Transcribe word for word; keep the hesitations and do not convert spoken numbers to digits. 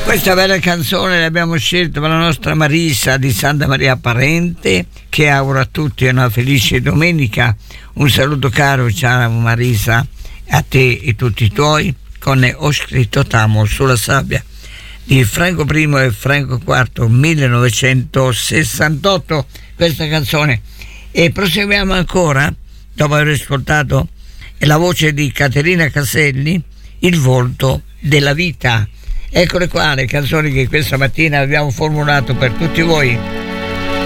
Questa bella canzone l'abbiamo scelta per la nostra Marisa di Santa Maria Parente, che augura a tutti una felice domenica. Un saluto caro, ciao Marisa, a te e tutti i tuoi, con Ho scritto t'amo sulla sabbia di Franco I e Franco quarto, millenovecentosessantotto, questa canzone. E proseguiamo ancora, dopo aver ascoltato la voce di Caterina Caselli, Il volto della vita. Eccole qua le canzoni che questa mattina abbiamo formulato per tutti voi.